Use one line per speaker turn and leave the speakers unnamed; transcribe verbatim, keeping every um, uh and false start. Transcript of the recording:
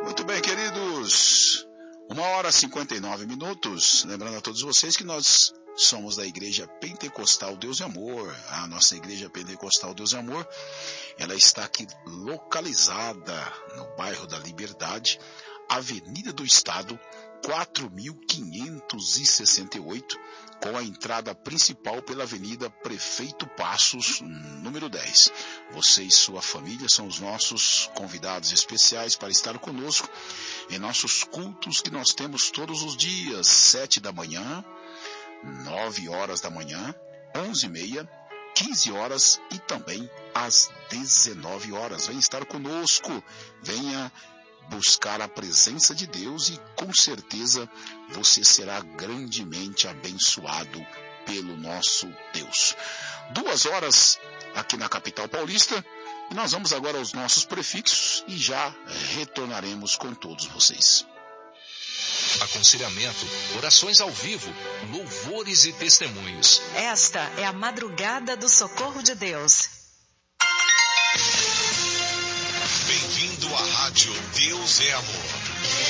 Muito bem, queridos. Uma hora e cinquenta e nove minutos. Lembrando a todos vocês que nós somos da Igreja Pentecostal Deus e Amor. A nossa Igreja Pentecostal Deus e Amor, ela está aqui localizada no bairro da Liberdade, Avenida do Estado, quatro mil quinhentos e sessenta e oito, com a entrada principal pela Avenida Prefeito Passos, número dez. Você e sua família são os nossos convidados especiais para estar conosco em nossos cultos que nós temos todos os dias, sete da manhã, nove horas da manhã, onze e meia, quinze horas e também às dezenove horas. Venha estar conosco, venha buscar a presença de Deus e com certeza você será grandemente abençoado pelo nosso Deus. Duas horas aqui na capital paulista e nós vamos agora aos nossos prefixos e já retornaremos com todos vocês.
Aconselhamento, orações ao vivo, louvores e testemunhos.
Esta é a madrugada do socorro de Deus.
Bem-vindo à Rádio Deus é Amor.